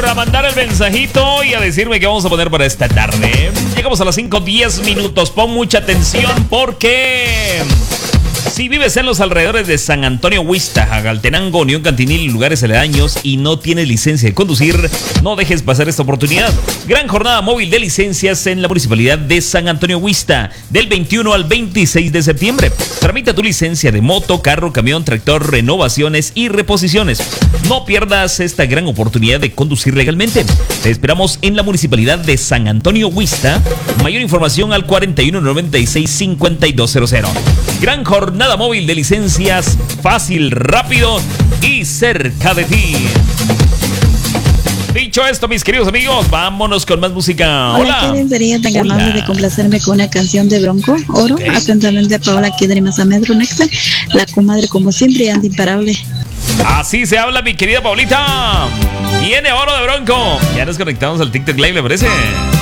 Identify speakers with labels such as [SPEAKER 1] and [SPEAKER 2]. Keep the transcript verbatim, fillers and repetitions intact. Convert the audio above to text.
[SPEAKER 1] para mandar el mensajito y a decirme qué vamos a poner para esta tarde. Llegamos a las cinco diez minutos. Pon mucha atención porque si vives en los alrededores de San Antonio Huista, Jagaltenango, Unión Cantinil y lugares aledaños y no tienes licencia de conducir, no dejes pasar esta oportunidad. Gran jornada móvil de licencias en la Municipalidad de San Antonio Huista, del veintiuno al veintiséis de septiembre. Tramita tu licencia de moto, carro, camión, tractor, renovaciones y reposiciones. No pierdas esta gran oportunidad de conducir legalmente. Te esperamos en la Municipalidad de San Antonio Huista. Mayor información al cuarenta y uno noventa y seis cincuenta y dos cero cero. Gran jornada móvil de licencias, fácil, rápido y cerca de ti. Dicho esto, mis queridos amigos, vámonos con más música. Hola.
[SPEAKER 2] Hola, sería tan amable de complacerme con una canción de Bronco, Oro. Okay. Atentamente a Paola Kiedri Mazamed Brunexa, la comadre como siempre y anda imparable.
[SPEAKER 1] Así se habla, mi querida Paulita. Viene Oro de Bronco. Ya nos conectamos al TikTok Live, ¿le parece?